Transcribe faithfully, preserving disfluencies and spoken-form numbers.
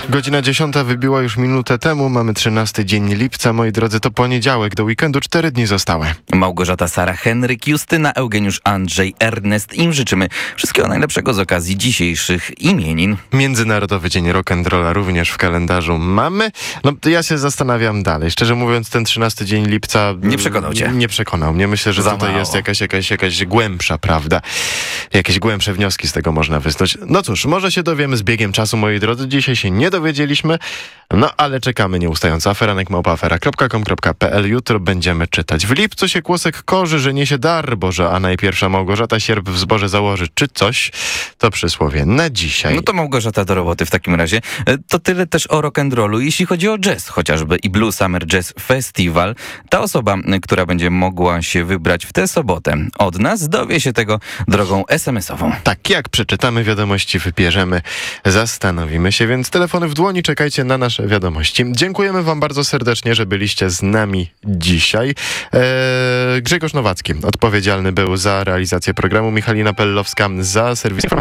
Godzina dziesiąta wybiła już minutę temu. Mamy trzynasty dzień lipca. Moi drodzy, to poniedziałek. Do weekendu cztery dni zostały. Małgorzata, Sara, Henryk, Justyna, Eugeniusz, Andrzej, Ernest. Im życzymy wszystkiego najlepszego z okazji dzisiejszych imienin. Międzynarodowy Dzień Rock'n'Rolla również w kalendarzu mamy. No, ja się zastanawiam dalej. Szczerze mówiąc, ten trzynasty dzień lipca... Nie przekonał cię? Nie przekonał mnie. Myślę, że Za tutaj mało. jest jakaś, jakaś, jakaś głębsza prawda. Jakieś głębsze wnioski z tego można wysnuć. No cóż, może się dowiemy z biegiem czasu, moi drodzy. Dzisiaj się nie dowiedzieliśmy, no ale czekamy nieustająco. Aferanek małpa afera kropka com kropka pe el. Jutro będziemy czytać. W lipcu się kłosek korzy, że niesie dar Boże, a najpierwsza Małgorzata sierp w zboże założy. Czy coś? To przysłowie na dzisiaj. No to Małgorzata do roboty w takim razie. E, To tyle też o rock'n'rollu, jeśli chodzi o jazz chociażby i Blue Summer Jazz Festival. Ta osoba, m, która będzie mogła się wybrać w tę sobotę od nas, dowie się tego drogą es em esową. Tak, jak przeczytamy wiadomości, wybierzemy, zastanowimy się, więc telefony w dłoni, czekajcie na nasze wiadomości. Dziękujemy wam bardzo serdecznie, że byliście z nami dzisiaj. Eee, Grzegorz Nowacki odpowiedzialny był za realizację programu, Michalina Pellowska za serwis